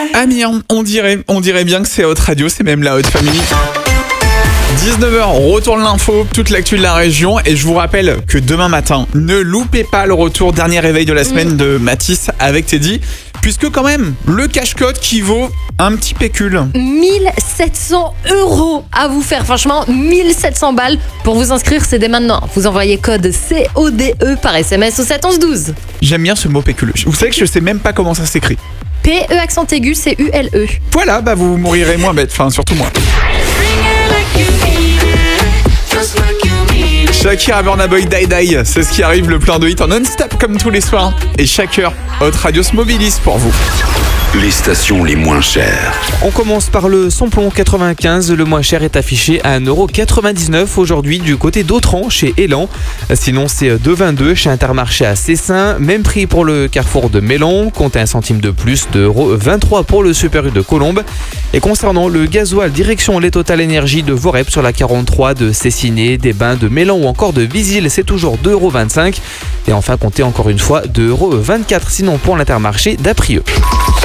Amir, on dirait bien que c'est Hot Radio, c'est même la Hot Family. 19h, on retourne l'info, toute l'actu de la région et je vous rappelle que demain matin, ne loupez pas le retour dernier réveil de la semaine de Mathis avec Teddy, puisque quand même, le cache-code qui vaut un petit pécule. 1700 € à vous faire, franchement 1700 balles. Pour vous inscrire, c'est dès maintenant. Vous envoyez code CODE par SMS au 7 11 12. J'aime bien ce mot pécule. Vous savez que je sais même pas comment ça s'écrit. PE accent aigu, CULE. Voilà, bah vous mourirez moins bête, enfin surtout moi. Shakira, Burna Boy, Die Die, c'est ce qui arrive, le plein de hits en non-stop comme tous les soirs. Et chaque heure, Hot Radio se mobilise pour vous. Les stations les moins chères. On commence par le samplon 95. Le moins cher est affiché à 1,99€ aujourd'hui du côté d'Autran chez Elan. Sinon, c'est 2,22€ chez Intermarché à Cessin. Même prix pour le carrefour de Mélan. Comptez 1 centime de plus, de 23€ pour le Super U de Colombes. Et concernant le gasoil, direction les Total Énergie de Vorep sur la 43, de Cessiné, des Bains de Mélan ou encore de Visil, c'est toujours 2,25€. Et enfin, comptez encore une fois 2,24€ sinon pour l'Intermarché d'Aprieux.